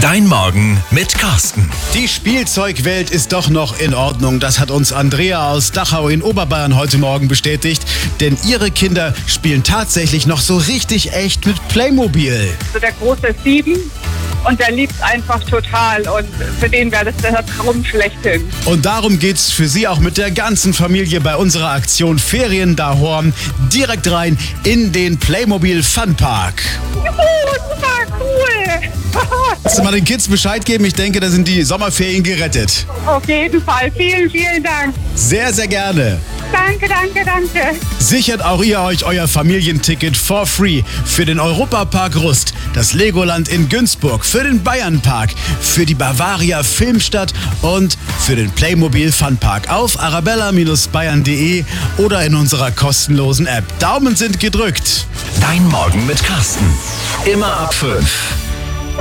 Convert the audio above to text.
Dein Morgen mit Carsten. Die Spielzeugwelt ist doch noch in Ordnung. Das hat uns Andrea aus Dachau in Oberbayern heute Morgen bestätigt. Denn ihre Kinder spielen tatsächlich noch so richtig echt mit Playmobil. So der Große ist 7 und der liebt es einfach total. Und für den wäre das der Traum schlechthin. Und darum geht's für sie auch mit der ganzen Familie bei unserer Aktion Ferien Dahorn direkt rein in den Playmobil Funpark. Juhu, super cool! Kannst du mal den Kids Bescheid geben? Ich denke, da sind die Sommerferien gerettet. Auf jeden Fall. Vielen, vielen Dank. Sehr, sehr gerne. Danke, danke, danke. Sichert auch ihr euch euer Familienticket for free für den Europapark Rust, das Legoland in Günzburg, für den Bayernpark, für die Bavaria Filmstadt und für den Playmobil Funpark auf arabella-bayern.de oder in unserer kostenlosen App. Daumen sind gedrückt. Dein Morgen mit Carsten. Immer ab 5.